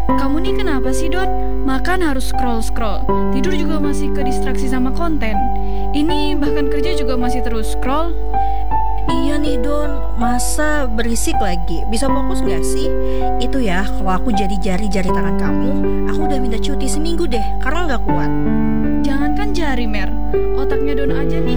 Kamu nih kenapa sih, Don? Makan harus scroll-scroll, tidur juga masih ke distraksi sama konten. Ini bahkan kerja juga masih terus scroll. Iya nih Don, masa berisik lagi? Bisa fokus gak sih? Itu ya, kalau aku jadi jari-jari tangan kamu, aku udah minta cuti seminggu deh, karena gak kuat. Jangankan jari, Mer. Otaknya Don aja nih